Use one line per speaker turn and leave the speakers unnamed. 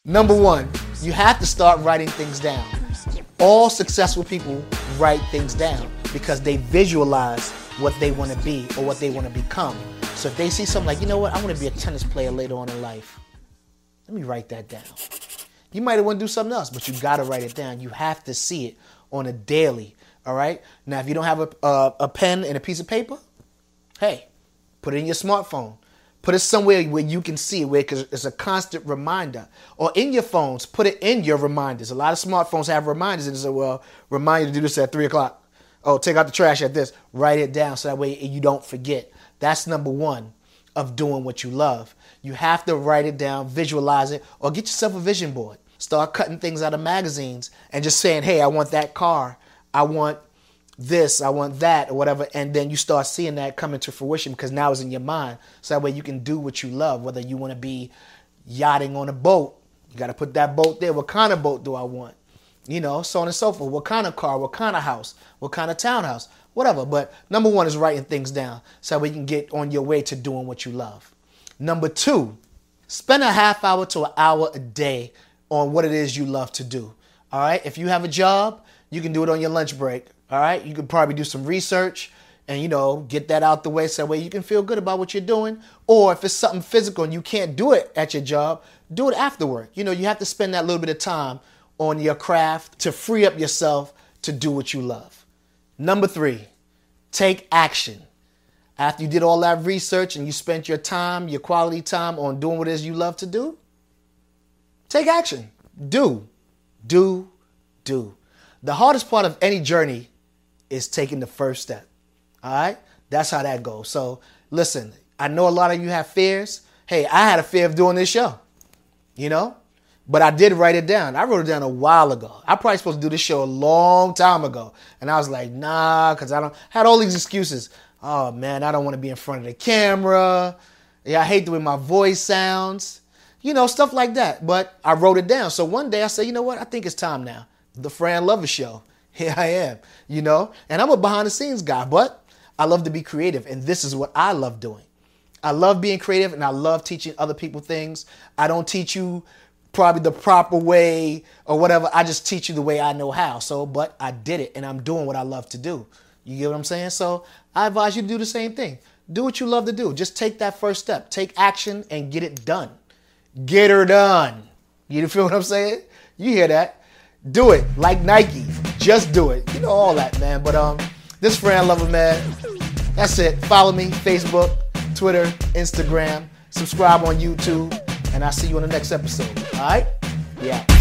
Number one, you have to start writing things down. All successful people write things down because they visualize what they want to be or what they want to become. So if they see something like, you know what, I want to be a tennis player later on in life. Let me write that down. You might want to do something else, but you got to write it down. You have to see it on a daily, all right? Now, if you don't have a pen and a piece of paper, hey, put it in your smartphone. Put it somewhere where you can see it, where it's a constant reminder. Or in your phones, put it in your reminders. A lot of smartphones have reminders and say, well, remind you to do this at 3 o'clock. Oh, take out the trash at this. Write it down so that way you don't forget. That's number one of doing what you love. You have to write it down, visualize it, or get yourself a vision board. Start cutting things out of magazines and just saying, hey, I want that car. I want this, I want that, or whatever. And then you start seeing that come into fruition because now it's in your mind. So that way you can do what you love, whether you want to be yachting on a boat. You got to put that boat there. What kind of boat do I want? You know, so on and so forth. What kind of car? What kind of house? What kind of townhouse? Whatever. But number one is writing things down so we can get on your way to doing what you love. Number two, spend a half hour to an hour a day on what it is you love to do. All right. If you have a job, you can do it on your lunch break. All right. You could probably do some research and, you know, get that out the way so that way you can feel good about what you're doing. Or if it's something physical and you can't do it at your job, do it after work. You know, you have to spend that little bit of time on your craft to free up yourself to do what you love. Number three, take action. After you did all that research and you spent your time, your quality time on doing what it is you love to do, take action. Do. The hardest part of any journey is taking the first step. All right? That's how that goes. So listen, I know a lot of you have fears. Hey, I had a fear of doing this show, you know, but I did write it down. I wrote it down a while ago. I probably supposed to do this show a long time ago. And I was like, nah, because had all these excuses. Oh man, I don't want to be in front of the camera. Yeah, I hate the way my voice sounds. You know, stuff like that. But I wrote it down. So one day I said, you know what? I think it's time now. The Fran Lover Show. Here I am, you know. And I'm a behind the scenes guy, but I love to be creative. And this is what I love doing. I love being creative and I love teaching other people things. I don't teach you probably the proper way or whatever. I just teach you the way I know how. So, but I did it and I'm doing what I love to do. You get what I'm saying? So I advise you to do the same thing. Do what you love to do. Just take that first step. Take action and get it done. Get her done. You feel what I'm saying? You hear that? Do it like Nike. Just do it. You know all that, man. But this Fran Lover, man. That's it. Follow me, Facebook, Twitter, Instagram. Subscribe on YouTube. And I'll see you on the next episode. All right? Yeah.